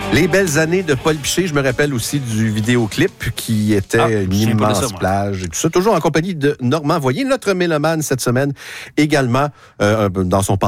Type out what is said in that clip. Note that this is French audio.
Les belles années de Paul Piché, je me rappelle aussi du vidéoclip qui était une immense plage et tout ça. Toujours en compagnie de Normand Voyer, notre mélomane cette semaine également dans son